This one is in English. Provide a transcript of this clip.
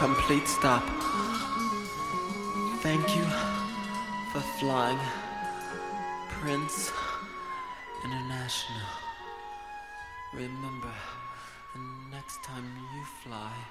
complete stop. Thank you for flying, Prince International. Remember, the next time you fly,